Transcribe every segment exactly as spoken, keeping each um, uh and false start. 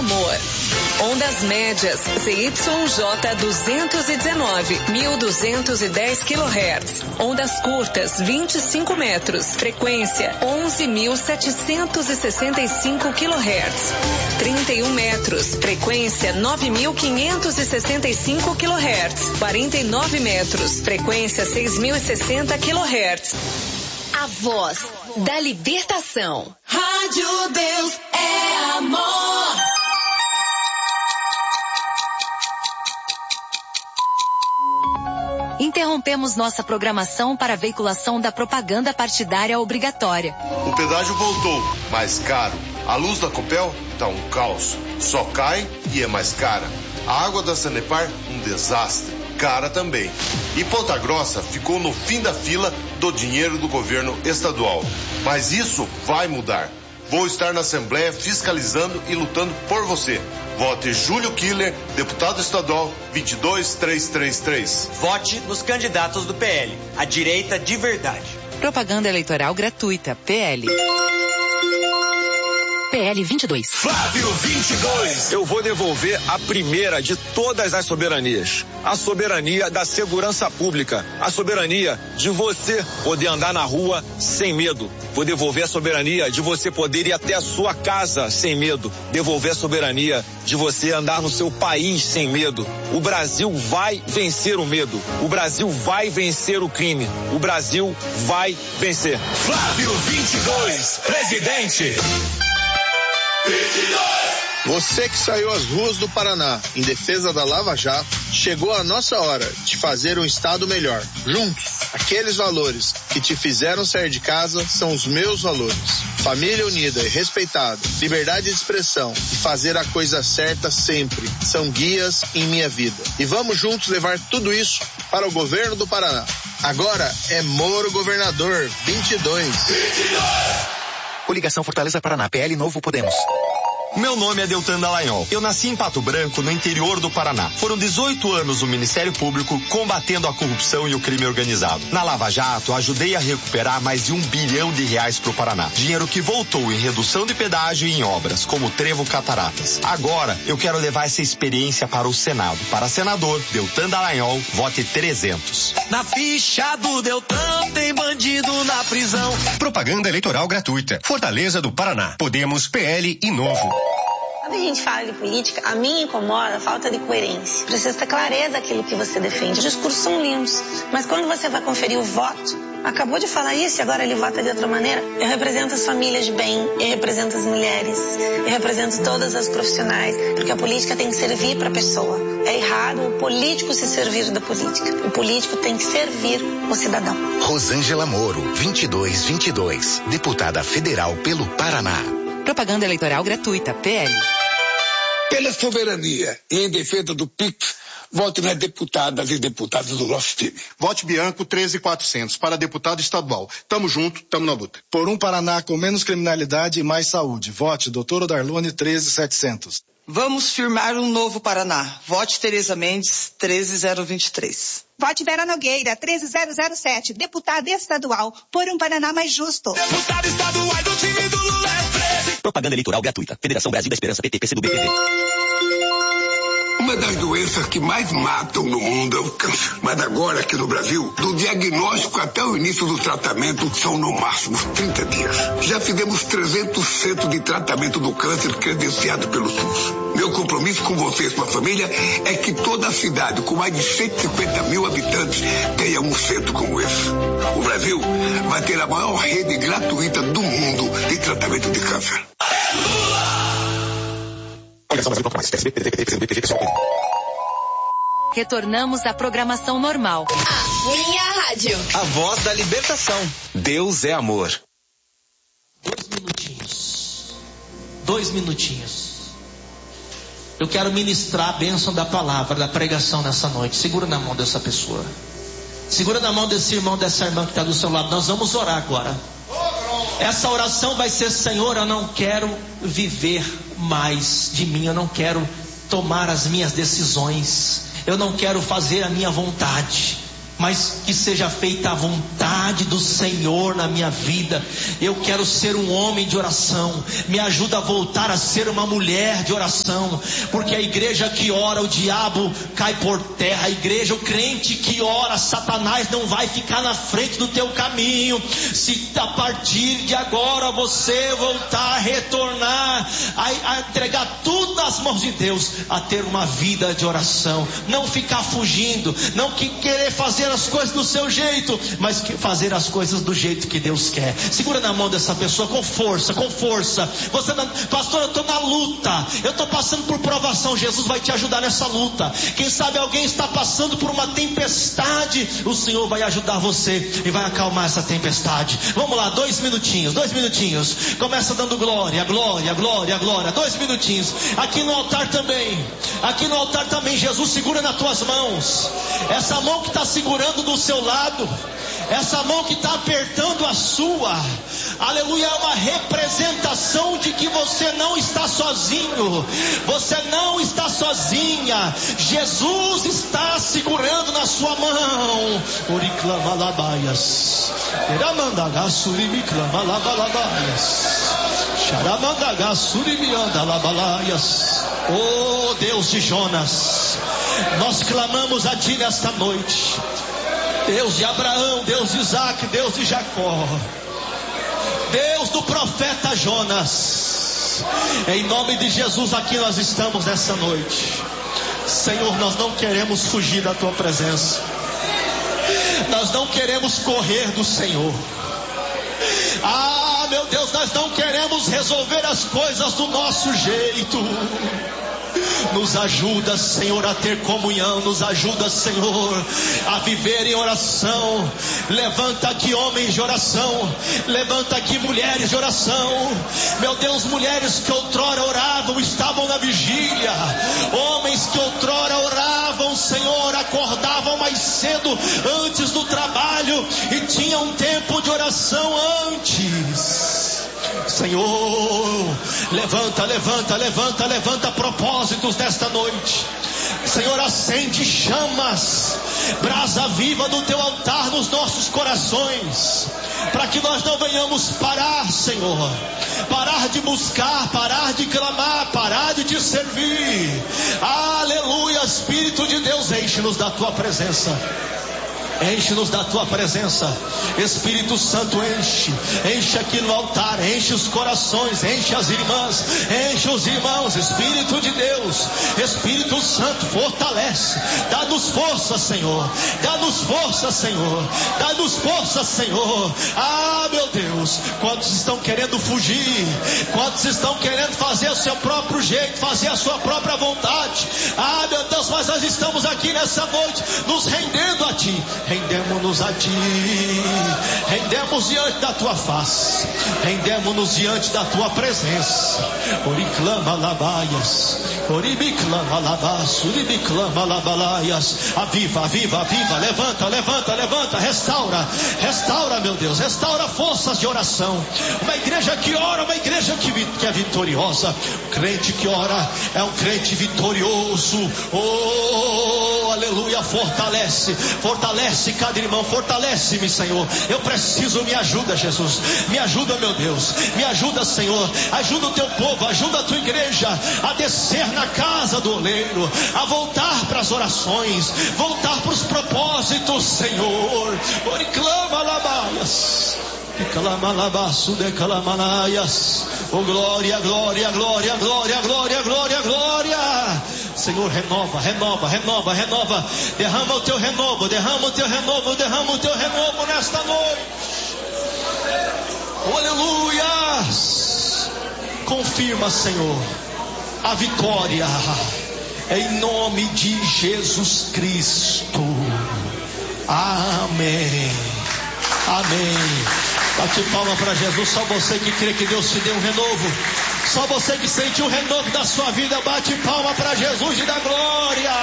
amor. Ondas médias, Z Y J duzentos e dezenove, mil duzentos e dez quilohertz. Ondas curtas, vinte e cinco metros. Frequência, onze mil setecentos e sessenta e cinco quilohertz. trinta e um metros. Frequência, nove mil quinhentos e sessenta e cinco quilohertz. quarenta e nove metros. Frequência, seis mil e sessenta quilohertz. A voz da libertação. Rádio Deus é amor. Interrompemos nossa programação para a veiculação da propaganda partidária obrigatória. O pedágio voltou, mais caro. A luz da Copel tá um caos. Só cai e é mais cara. A água da Sanepar, um desastre. Cara também. E Ponta Grossa ficou no fim da fila do dinheiro do governo estadual. Mas isso vai mudar. Vou estar na Assembleia fiscalizando e lutando por você. Vote Júlio Killer, deputado estadual vinte e dois trezentos e trinta e três. Vote nos candidatos do P L, a direita de verdade. Propaganda eleitoral gratuita, P L. P L vinte e dois. Flávio vinte e dois. Eu vou devolver a primeira de todas as soberanias. A soberania da segurança pública. A soberania de você poder andar na rua sem medo. Vou devolver a soberania de você poder ir até a sua casa sem medo. Devolver a soberania de você andar no seu país sem medo. O Brasil vai vencer o medo. O Brasil vai vencer o crime. O Brasil vai vencer. Flávio vinte e dois, presidente. Você que saiu às ruas do Paraná em defesa da Lava Jato, chegou a nossa hora de fazer um estado melhor. Juntos, aqueles valores que te fizeram sair de casa são os meus valores. Família unida e respeitada, liberdade de expressão e fazer a coisa certa sempre são guias em minha vida. E vamos juntos levar tudo isso para o governo do Paraná. Agora é Moro Governador vinte e dois. vinte e dois. Coligação Fortaleza Paraná, P L Novo Podemos. Meu nome é Deltan Dallagnol. Eu nasci em Pato Branco, no interior do Paraná. Foram dezoito anos o Ministério Público combatendo a corrupção e o crime organizado. Na Lava Jato, ajudei a recuperar mais de um bilhão de reais para o Paraná. Dinheiro que voltou em redução de pedágio e em obras, como Trevo Cataratas. Agora, eu quero levar essa experiência para o Senado. Para senador, Deltan Dallagnol, vote trezentos. Na ficha do Deltan tem bandido na prisão. Propaganda eleitoral gratuita. Fortaleza do Paraná. Podemos, P L e Novo. Quando a gente fala de política, a mim incomoda a falta de coerência. Precisa ter clareza daquilo que você defende. Os discursos são lindos, mas quando você vai conferir o voto, acabou de falar isso e agora ele vota de outra maneira. Eu represento as famílias de bem, eu represento as mulheres, eu represento todas as profissionais, porque a política tem que servir para a pessoa. É errado o político se servir da política. O político tem que servir o cidadão. Rosângela Moro, vinte e dois vinte e dois, deputada federal pelo Paraná. Propaganda eleitoral gratuita, P L. Pela soberania e em defesa do P I C, vote nas deputadas e deputados do nosso time. Vote Bianco treze mil e quatrocentos para deputado estadual. Tamo junto, tamo na luta. Por um Paraná com menos criminalidade e mais saúde. Vote doutor Odarlone treze mil e setecentos. Vamos firmar um novo Paraná. Vote Tereza Mendes treze mil vinte e três. Vote Vera Nogueira treze mil sete, deputada estadual, por um Paraná mais justo. Deputada estadual do time do Lula é treze. Propaganda eleitoral gratuita. Federação Brasil da Esperança, P T, P C do B, P P. Uma das doenças que mais matam no mundo é o câncer. Mas agora, aqui no Brasil, do diagnóstico até o início do tratamento são no máximo trinta dias. Já fizemos trezentos centros de tratamento do câncer credenciado pelo SUS. Meu compromisso com você e sua família é que toda a cidade, com mais de cento e cinquenta mil habitantes, tenha um centro como esse. O Brasil vai ter a maior rede gratuita do mundo de tratamento de câncer. Retornamos à programação normal. A minha rádio. A voz da libertação. Deus é amor. Dois minutinhos. Dois minutinhos. Eu quero ministrar a bênção da palavra, da pregação nessa noite. Segura na mão dessa pessoa. Segura na mão desse irmão, dessa irmã que está do seu lado. Nós vamos orar agora. Essa oração vai ser: Senhor, eu não quero viver mais de mim. Eu não quero tomar as minhas decisões. Eu não quero fazer a minha vontade. mas que seja feita a vontade do Senhor na minha vida. Eu quero ser um homem de oração. Me ajuda a voltar a ser uma mulher de oração, porque a igreja que ora, o diabo cai por terra. A igreja, o crente que ora, Satanás não vai ficar na frente do teu caminho. Se a partir de agora você voltar a retornar, a, a entregar tudo nas mãos de Deus, a ter uma vida de oração, não ficar fugindo, não que querer fazer as coisas do seu jeito, mas que fazer as coisas do jeito que Deus quer. Segura na mão dessa pessoa com força, com força. Você não, pastor, eu estou na luta, eu estou passando por provação. Jesus vai te ajudar nessa luta. Quem sabe alguém está passando por uma tempestade, o Senhor vai ajudar você e vai acalmar essa tempestade. Vamos lá, dois minutinhos, dois minutinhos. Começa dando glória, glória, glória, glória. Dois minutinhos. Aqui no altar também, aqui no altar também, Jesus segura nas tuas mãos. Essa mão que está segurando do seu lado, essa mão que está apertando a sua, aleluia, é uma representação de que você não está sozinho, você não está sozinha. Jesus está segurando na sua mão. Oriclama labaias, eramandaga surimiclama labalabaias, charamandaga surimianda labalaias. Oh Deus de Jonas, nós clamamos a Ti nesta noite. Deus de Abraão, Deus de Isaac, Deus de Jacó, Deus do profeta Jonas, em nome de Jesus aqui nós estamos nessa noite. Senhor, nós não queremos fugir da Tua presença, nós não queremos correr do Senhor. Ah, meu Deus, nós não queremos resolver as coisas do nosso jeito. Nos ajuda, Senhor, a ter comunhão. Nos ajuda, Senhor, a viver em oração. Levanta aqui homens de oração, levanta aqui mulheres de oração. Meu Deus, mulheres que outrora oravam, estavam na vigília. Homens que outrora oravam, Senhor, acordavam mais cedo antes do trabalho e tinham um tempo de oração antes. Senhor, levanta, levanta, levanta, levanta propósitos desta noite. Senhor, acende chamas, brasa viva do Teu altar nos nossos corações, para que nós não venhamos parar, Senhor, parar de buscar, parar de clamar, parar de Te servir. Aleluia, Espírito de Deus, enche-nos da Tua presença. Enche-nos da Tua presença. Espírito Santo, enche. Enche aqui no altar, enche os corações, enche as irmãs, enche os irmãos. Espírito de Deus, Espírito Santo, fortalece. Dá-nos força, Senhor. Dá-nos força, Senhor. Dá-nos força, Senhor. Ah, meu Deus, quantos estão querendo fugir? Quantos estão querendo fazer o seu próprio jeito, fazer a sua própria vontade? Ah, meu Deus, mas nós estamos aqui nessa noite nos rendendo a Ti. Rendemos-nos a Ti, rendemos diante da Tua face, rendemos-nos diante da Tua presença. Oriclama labaias, oribiclama labas, oribiclama labalaias. Aviva, aviva, aviva, levanta, levanta, levanta, restaura, restaura, meu Deus, restaura forças de oração. Uma igreja que ora, uma igreja que, que é vitoriosa. O crente que ora é um crente vitorioso. Oh, aleluia, fortalece, fortalece cada irmão, fortalece-me, Senhor. Eu preciso, me ajuda, Jesus, me ajuda, meu Deus, me ajuda, Senhor. Ajuda o Teu povo, ajuda a Tua igreja a descer na casa do oleiro, a voltar para as orações, voltar para os propósitos, Senhor. Oriclama labaias, clama labaço de calamanaias. Oh, glória, glória, glória, glória, glória, glória, glória. Senhor, renova, renova, renova, renova. Derrama o Teu renovo, derrama o Teu renovo, derrama o Teu renovo nesta noite. Oh, aleluia. Confirma, Senhor, a vitória em nome de Jesus Cristo. Amém. Amém. Bate palma para Jesus. Só você que crê que Deus te deu um renovo, só você que sentiu o renovo da sua vida, bate palma para Jesus e dá glória.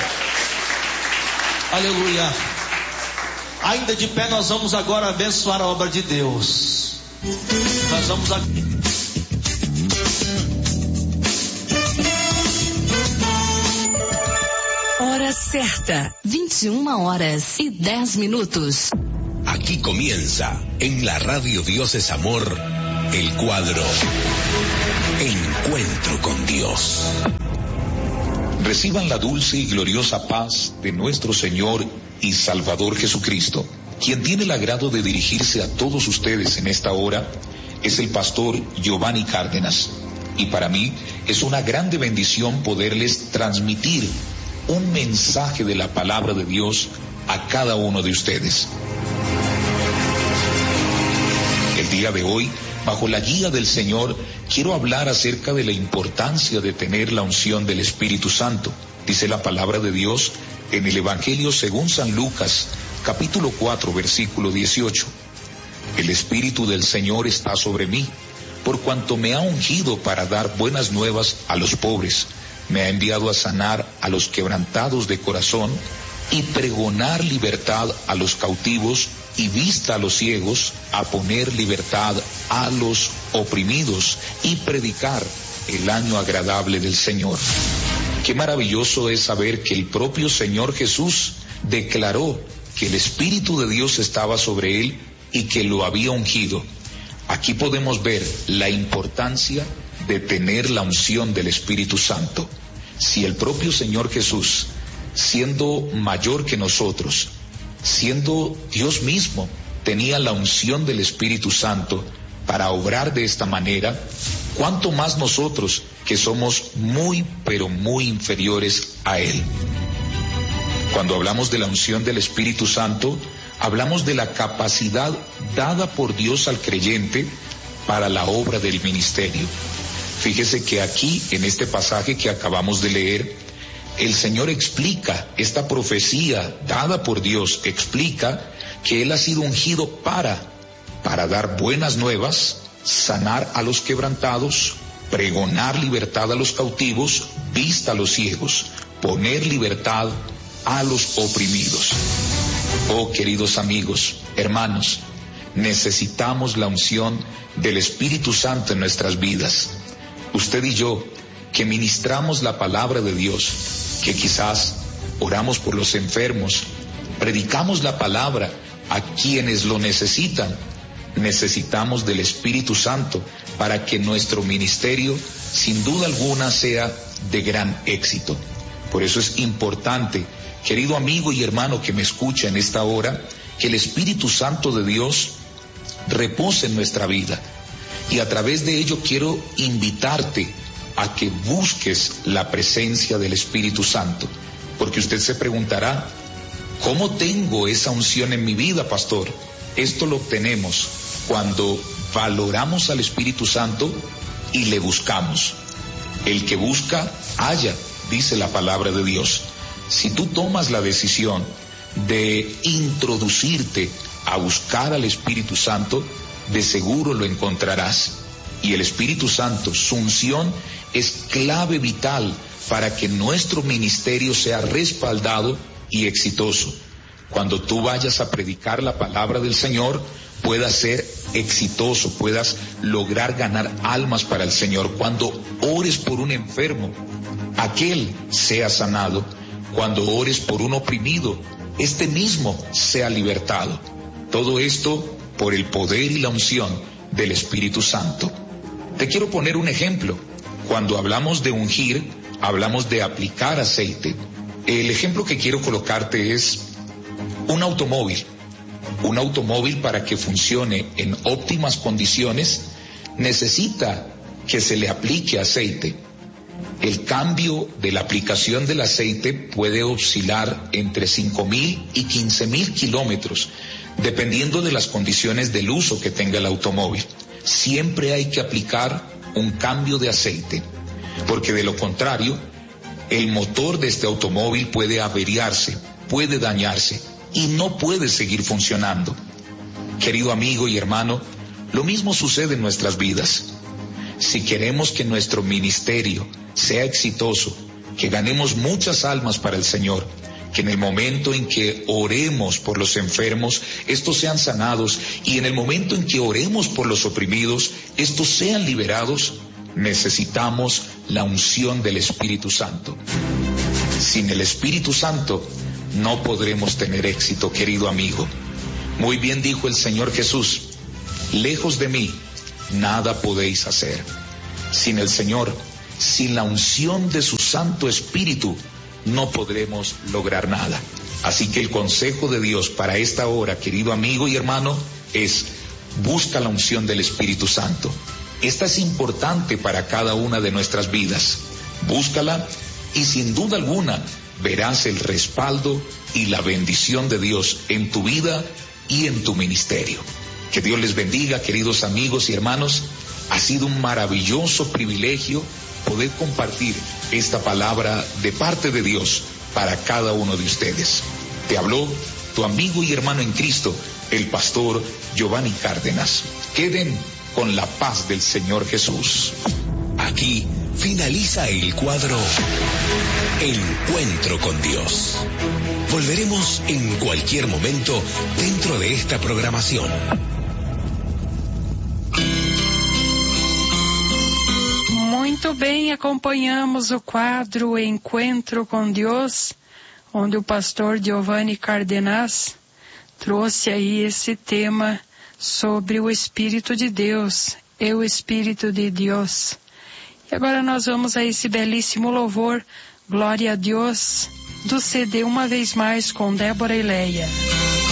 Aleluia. Ainda de pé, nós vamos agora abençoar a obra de Deus. Nós vamos aqui. Oração. certa, vinte e uma horas e dez minutos. Aquí comienza, en la radio Dios es Amor, el cuadro Encuentro con Dios. Reciban la dulce y gloriosa paz de nuestro Señor y Salvador Jesucristo. Quien tiene el agrado de dirigirse a todos ustedes en esta hora es el pastor Giovanni Cárdenas. Y para mí es una grande bendición poderles transmitir un mensaje de la palabra de Dios a cada uno de ustedes. El día de hoy, bajo la guía del Señor, quiero hablar acerca de la importancia de tener la unción del Espíritu Santo. Dice la palabra de Dios en el Evangelio según San Lucas, capítulo cuatro, versículo dieciocho. El Espíritu del Señor está sobre mí, por cuanto me ha ungido para dar buenas nuevas a los pobres. Me ha enviado a sanar a los quebrantados de corazón y pregonar libertad a los cautivos y vista a los ciegos, a poner libertad a los oprimidos y predicar el año agradable del Señor. Qué maravilloso es saber que el propio Señor Jesús declaró que el Espíritu de Dios estaba sobre él y que lo había ungido. Aquí podemos ver la importancia de tener la unción del Espíritu Santo. Si el propio Señor Jesús, siendo mayor que nosotros, siendo Dios mismo, tenía la unción del Espíritu Santo para obrar de esta manera, ¿cuánto más nosotros que somos muy, pero muy inferiores a Él? Cuando hablamos de la unción del Espíritu Santo, hablamos de la capacidad dada por Dios al creyente para la obra del ministerio. Fíjese que aquí, en este pasaje que acabamos de leer, el Señor explica, esta profecía dada por Dios, explica que Él ha sido ungido para, para dar buenas nuevas, sanar a los quebrantados, pregonar libertad a los cautivos, vista a los ciegos, poner libertad a los oprimidos. Oh, queridos amigos, hermanos, necesitamos la unción del Espíritu Santo en nuestras vidas. Usted y yo, que ministramos la palabra de Dios, que quizás oramos por los enfermos, predicamos la palabra a quienes lo necesitan, necesitamos del Espíritu Santo para que nuestro ministerio, sin duda alguna, sea de gran éxito. Por eso es importante, querido amigo y hermano que me escucha en esta hora, que el Espíritu Santo de Dios repose en nuestra vida. Y a través de ello quiero invitarte a que busques la presencia del Espíritu Santo. Porque usted se preguntará, ¿cómo tengo esa unción en mi vida, pastor? Esto lo obtenemos cuando valoramos al Espíritu Santo y le buscamos. El que busca, halla, dice la palabra de Dios. Si tú tomas la decisión de introducirte a buscar al Espíritu Santo, de seguro lo encontrarás. Y el Espíritu Santo, su unción, es clave vital para que nuestro ministerio sea respaldado y exitoso. Cuando tú vayas a predicar la palabra del Señor, puedas ser exitoso, puedas lograr ganar almas para el Señor. Cuando ores por un enfermo, aquel sea sanado. Cuando ores por un oprimido, este mismo sea libertado. Todo esto por el poder y la unción del Espíritu Santo. Te quiero poner un ejemplo. Cuando hablamos de ungir, hablamos de aplicar aceite. El ejemplo que quiero colocarte es un automóvil. Un automóvil, para que funcione en óptimas condiciones, necesita que se le aplique aceite. El cambio de la aplicación del aceite puede oscilar entre cinco mil y quince mil kilómetros, dependiendo de las condiciones del uso que tenga el automóvil. Siempre hay que aplicar un cambio de aceite, porque de lo contrario, el motor de este automóvil puede averiarse, puede dañarse y no puede seguir funcionando. Querido amigo y hermano, lo mismo sucede en nuestras vidas. Si queremos que nuestro ministerio sea exitoso, que ganemos muchas almas para el Señor, que en el momento en que oremos por los enfermos, estos sean sanados, y en el momento en que oremos por los oprimidos, estos sean liberados, necesitamos la unción del Espíritu Santo. Sin el Espíritu Santo no podremos tener éxito, querido amigo. Muy bien dijo el Señor Jesús, lejos de mí, nada podéis hacer. Sin el Señor, sin la unción de su Santo Espíritu, no podremos lograr nada. Así que el consejo de Dios para esta hora, querido amigo y hermano, es busca la unción del Espíritu Santo. Esta es importante para cada una de nuestras vidas. Búscala y sin duda alguna verás el respaldo y la bendición de Dios en tu vida y en tu ministerio. Que Dios les bendiga, queridos amigos y hermanos. Ha sido un maravilloso privilegio poder compartir esta palabra de parte de Dios para cada uno de ustedes. Te habló tu amigo y hermano en Cristo, el pastor Giovanni Cárdenas. Queden con la paz del Señor Jesús. Aquí finaliza el cuadro Encuentro con Dios. Volveremos en cualquier momento dentro de esta programación. Muito bem, acompanhamos o quadro Encontro com Deus, onde o pastor Giovanni Cárdenas trouxe aí esse tema sobre o Espírito de Deus, e o Espírito de Deus. E agora nós vamos a esse belíssimo louvor, Glória a Deus, do C D Uma Vez Mais com Débora e Leia.